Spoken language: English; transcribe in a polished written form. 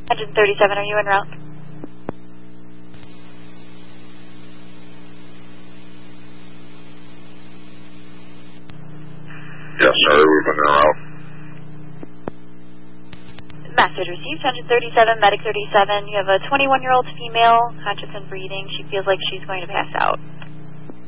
137, are you en route? Yes, sir, we've been en route. Message received, 137, medic 37. You have a 21-year-old female, conscious and breathing. She feels like she's going to pass out.